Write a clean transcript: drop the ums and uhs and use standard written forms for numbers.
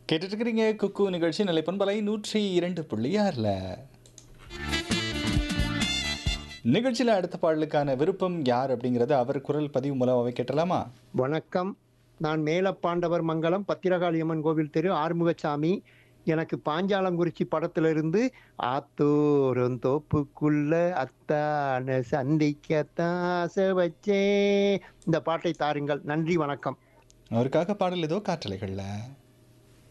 கேட்டுட்டு இருக்கிறீங்க குக்கு நிகழ்ச்சி நிலைப்பண்பலை 102.6ல. நிகழ்ச்சியில் அடுத்த பாடலுக்கான விருப்பம் யார் அப்படிங்கறது அவர் குரல் பதிவு மூலமாவே கேட்டலாமா? வணக்கம். நான் மேலப்பாண்டவர் மங்கலம் பத்திரகாளியம்மன் கோவில் தெரு ஆறுமுகசாமி. எனக்கு பாஞ்சாலங்குறிச்சி படத்திலிருந்து ஆத்தோரம் தோப்புக்குள்ள அத்தான சந்திக்கத்தான் ஆசை வச்சேன். இந்த பாட்டை தாருங்கள். நன்றி, வணக்கம். அவருக்காக பாடல் ஏதோ காற்றலைகள்ல